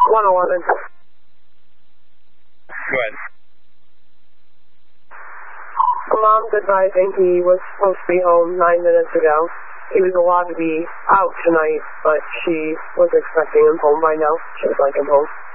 111. Go ahead. Mom's advising he was supposed to be home 9 minutes ago. He was allowed to be out tonight, but she was expecting him home by now. She would like him home.